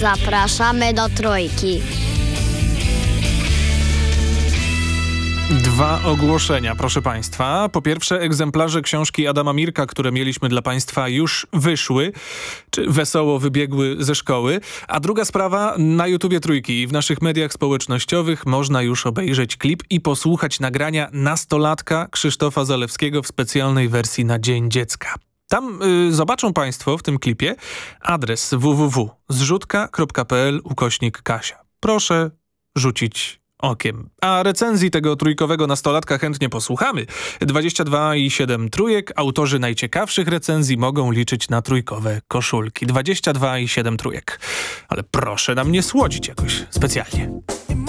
Zapraszamy do Trójki. Dwa ogłoszenia, proszę Państwa. Po pierwsze, egzemplarze książki Adama Mirka, które mieliśmy dla Państwa, już wyszły, czy wesoło wybiegły ze szkoły. A druga sprawa, na YouTubie Trójki i w naszych mediach społecznościowych można już obejrzeć klip i posłuchać nagrania nastolatka Krzysztofa Zalewskiego w specjalnej wersji na Dzień Dziecka. Tam zobaczą Państwo w tym klipie adres www.zrzutka.pl/Kasia. Proszę rzucić okiem. A recenzji tego trójkowego nastolatka chętnie posłuchamy. 22,7 trójek. Autorzy najciekawszych recenzji mogą liczyć na trójkowe koszulki. 22,7 trójek. Ale proszę nam nie słodzić jakoś specjalnie.